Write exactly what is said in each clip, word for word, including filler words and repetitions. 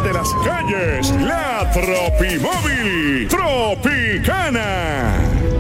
de las calles, la Tropimóvil Tropicana.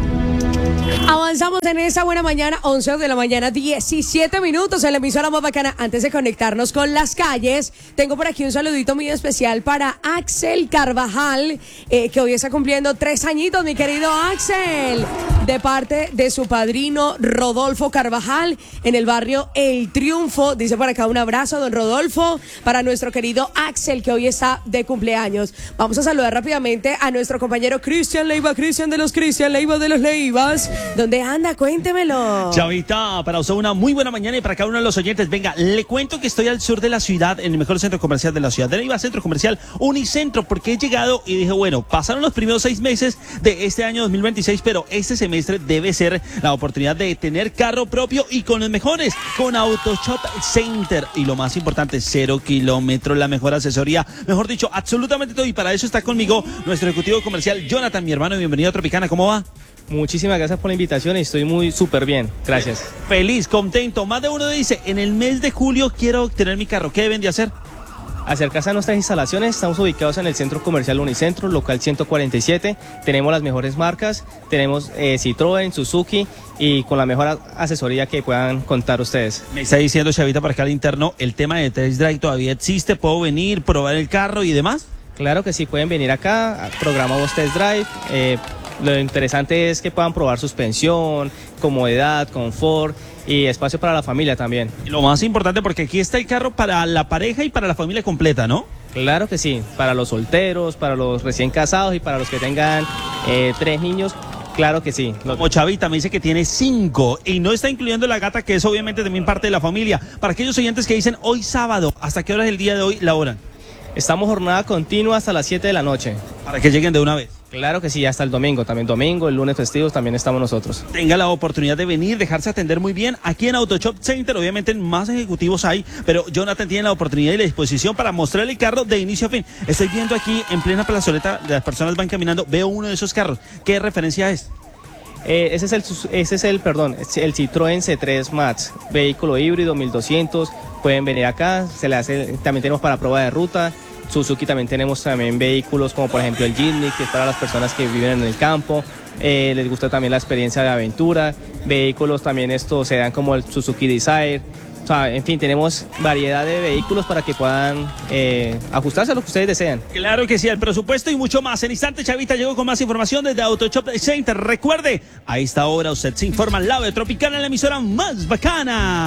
Avanzamos en esta buena mañana, once de la mañana, diecisiete minutos en la emisora más bacana. Antes de conectarnos con las calles, tengo por aquí un saludito muy especial para Axel Carvajal, eh, que hoy está cumpliendo tres añitos, mi querido Axel, de parte de su padrino Rodolfo Carvajal, en el barrio El Triunfo. Dice por acá un abrazo, don Rodolfo, para nuestro querido Axel, que hoy está de cumpleaños. Vamos a saludar rápidamente a nuestro compañero Cristian Leiva, Cristian de los Cristian Leiva de los Leivas. ¿Dónde anda? Cuéntemelo. Chavita, para usted una muy buena mañana y para cada uno de los oyentes. Venga, le cuento que estoy al sur de la ciudad, en el mejor centro comercial de la ciudad de Neiva, centro comercial Unicentro, porque he llegado y dije, bueno, pasaron los primeros seis meses de este año dos mil veintiséis, pero este semestre debe ser la oportunidad de tener carro propio y con los mejores, con AutoShop Center. Y lo más importante, cero kilómetros, la mejor asesoría, mejor dicho, absolutamente todo. Y para eso está conmigo nuestro ejecutivo comercial, Jonathan, mi hermano. Bienvenido a Tropicana, ¿cómo va? Muchísimas gracias por la invitación y estoy muy súper bien, gracias. Feliz, contento. Más de uno dice, en el mes de julio quiero obtener mi carro. ¿Qué deben de hacer? Acercarse a nuestras instalaciones. Estamos ubicados en el Centro Comercial Unicentro, local ciento cuarenta y siete. Tenemos las mejores marcas, tenemos eh, Citroën, Suzuki y con la mejor asesoría que puedan contar ustedes. Me está diciendo, Chavita, para acá al interno, el tema de test drive todavía existe. ¿Puedo venir, probar el carro y demás? Claro que sí, pueden venir acá, programamos test drive. Eh, Lo interesante es que puedan probar suspensión, comodidad, confort y espacio para la familia también. Y lo más importante, porque aquí está el carro para la pareja y para la familia completa, ¿no? Claro que sí, para los solteros, para los recién casados y para los que tengan eh, tres niños. Claro que sí. Como Chavita me dice que tiene cinco y no está incluyendo la gata, que es obviamente también parte de la familia. Para aquellos oyentes que dicen hoy sábado, ¿hasta qué hora del día de hoy laboran? Estamos jornada continua hasta las siete de la noche. Para que lleguen de una vez. Claro que sí, hasta el domingo, también domingo, el lunes festivos también estamos nosotros. Tenga la oportunidad de venir, dejarse atender muy bien aquí en AutoShop Center. Obviamente más ejecutivos hay, pero Jonathan tiene la oportunidad y la disposición para mostrarle el carro de inicio a fin. Estoy viendo aquí en plena plazoleta, las personas van caminando, veo uno de esos carros. ¿Qué referencia es? Eh, ese es el, ese es el, perdón, el Citroën C tres Max, vehículo híbrido mil doscientos. Pueden venir acá, se le hace, también tenemos para prueba de ruta. Suzuki también tenemos también vehículos como por ejemplo el Jimny, que es para las personas que viven en el campo, eh, les gusta también la experiencia de aventura. Vehículos también estos se dan como el Suzuki Desire. O sea, en fin, tenemos variedad de vehículos para que puedan eh, ajustarse a lo que ustedes desean. Claro que sí, el presupuesto y mucho más. En instante, Chavita llegó con más información desde AutoShop Center. Recuerde, a esta hora usted se informa al lado de Tropicana, en la emisora más bacana.